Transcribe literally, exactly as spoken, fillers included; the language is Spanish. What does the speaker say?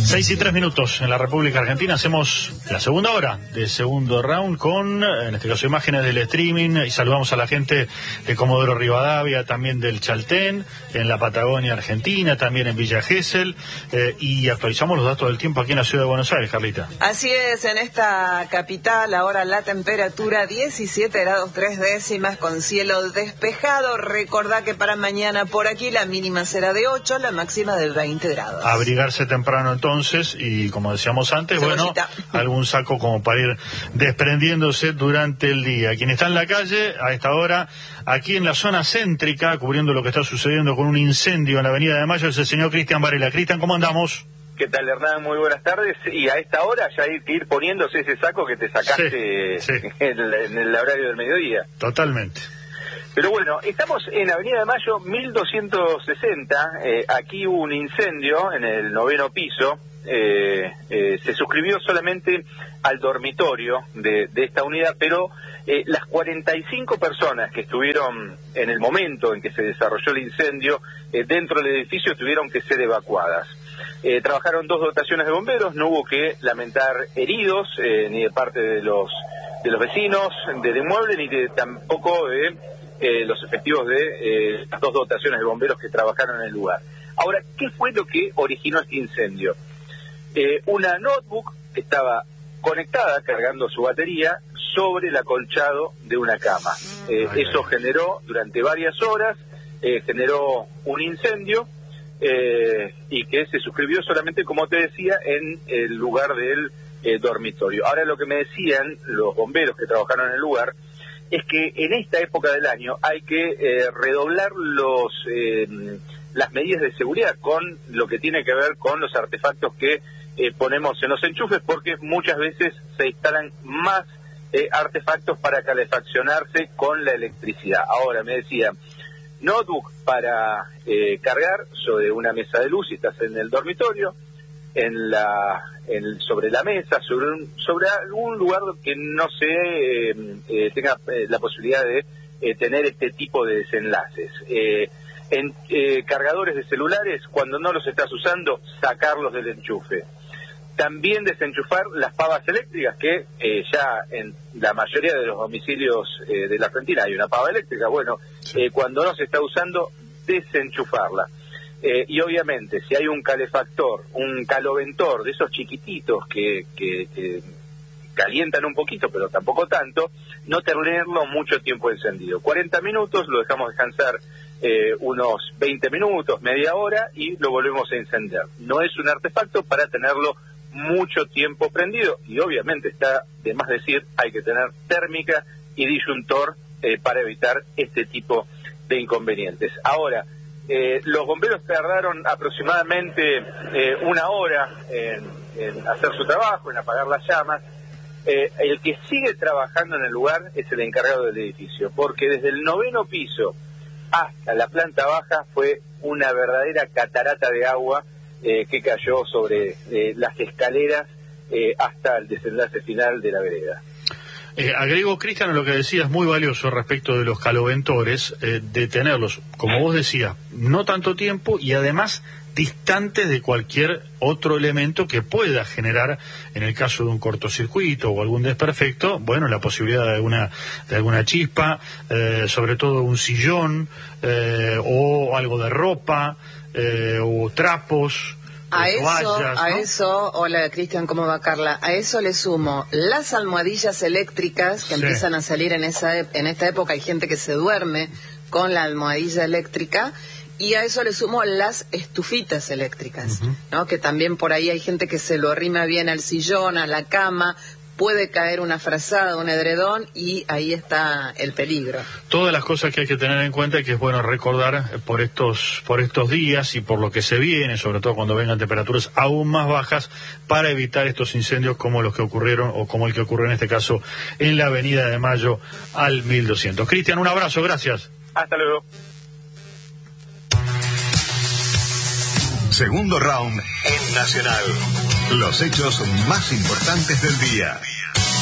Seis y tres minutos en la República Argentina. Hacemos la segunda hora de segundo round con, en este caso, imágenes del streaming, y saludamos a la gente de Comodoro Rivadavia, también del Chaltén, en la Patagonia Argentina, también en Villa Gesell, eh, y actualizamos los datos del tiempo aquí en la ciudad de Buenos Aires, Carlita. Así es, en esta capital ahora la temperatura diecisiete grados tres décimas con cielo despejado. Recordá que para mañana por aquí la mínima será de ocho, la máxima de veinte grados. Abrigarse temprano entonces, y como decíamos antes, Cebollita. Bueno, algún saco como para ir desprendiéndose durante el día. Quien está en la calle a esta hora, aquí en la zona céntrica, cubriendo lo que está sucediendo con un incendio en la Avenida de Mayo, es el señor Cristian Varela. Cristian, ¿cómo andamos? ¿Qué tal, Hernán? Muy buenas tardes. Y a esta hora ya hay que ir poniéndose ese saco que te sacaste sí, sí. En, el, en el horario del mediodía. Totalmente. Pero bueno, estamos en Avenida de Mayo mil doscientos sesenta, eh, aquí hubo un incendio en el noveno piso, eh, eh, se suscribió solamente al dormitorio de, de esta unidad, pero eh, las cuarenta y cinco personas que estuvieron en el momento en que se desarrolló el incendio eh, dentro del edificio tuvieron que ser evacuadas. Eh, trabajaron dos dotaciones de bomberos, no hubo que lamentar heridos, eh, ni de parte de los, de los vecinos, del inmueble, ni de, tampoco de... Eh, los efectivos de eh, las dos dotaciones de bomberos que trabajaron en el lugar. Ahora, ¿qué fue lo que originó este incendio? Eh, una notebook estaba conectada, cargando su batería, sobre el acolchado de una cama. Eh, ay, eso ay. generó, durante varias horas, eh, generó un incendio eh, y que se suscribió solamente, como te decía, en el lugar del eh, dormitorio. Ahora, lo que me decían los bomberos que trabajaron en el lugar es que en esta época del año hay que eh, redoblar los eh, las medidas de seguridad con lo que tiene que ver con los artefactos que eh, ponemos en los enchufes, porque muchas veces se instalan más eh, artefactos para calefaccionarse con la electricidad. Ahora, me decía, notebook para eh, cargar sobre una mesa de luz si estás en el dormitorio, en la en, sobre la mesa, sobre un, sobre algún lugar que no se eh, eh, tenga eh, la posibilidad de eh, tener este tipo de desenlaces. Eh, en eh, cargadores de celulares, cuando no los estás usando, sacarlos del enchufe. También desenchufar las pavas eléctricas, que eh, ya en la mayoría de los domicilios eh, de la Argentina hay una pava eléctrica. Bueno, sí. eh, cuando no se está usando, desenchufarla. Eh, y obviamente, si hay un calefactor, un caloventor de esos chiquititos que, que, que calientan un poquito, pero tampoco tanto, no tenerlo mucho tiempo encendido. cuarenta minutos, lo dejamos descansar eh, unos veinte minutos, media hora, y lo volvemos a encender. No es un artefacto para tenerlo mucho tiempo prendido, y obviamente está de más decir, hay que tener térmica y disyuntor eh, para evitar este tipo de inconvenientes. Ahora, Eh, los bomberos tardaron aproximadamente eh, una hora en, en hacer su trabajo, en apagar las llamas. Eh, el que sigue trabajando en el lugar es el encargado del edificio, porque desde el noveno piso hasta la planta baja fue una verdadera catarata de agua eh, que cayó sobre eh, las escaleras eh, hasta el desenlace final de la vereda. Eh, agrego, Cristian, lo que decías, muy valioso respecto de los caloventores, eh, de tenerlos, como vos decías, no tanto tiempo y además distantes de cualquier otro elemento que pueda generar, en el caso de un cortocircuito o algún desperfecto, bueno, la posibilidad de alguna, de alguna chispa, eh, sobre todo un sillón, eh, o algo de ropa, eh, o trapos. A eso, toallas, ¿no? a eso, hola Cristian, ¿cómo va Carla? A eso le sumo las almohadillas eléctricas que sí. empiezan a salir en esa en esta época. Hay gente que se duerme con la almohadilla eléctrica, y a eso le sumo las estufitas eléctricas, uh-huh. ¿no? Que también por ahí hay gente que se lo arrima bien al sillón, a la cama, puede caer una frazada, un edredón, y ahí está el peligro. Todas las cosas que hay que tener en cuenta y que es bueno recordar por estos por estos días y por lo que se viene, sobre todo cuando vengan temperaturas aún más bajas, para evitar estos incendios como los que ocurrieron, o como el que ocurrió en este caso en la Avenida de Mayo al mil doscientos. Cristian, un abrazo, gracias. Hasta luego. Segundo round en Nacional. Los hechos más importantes del día.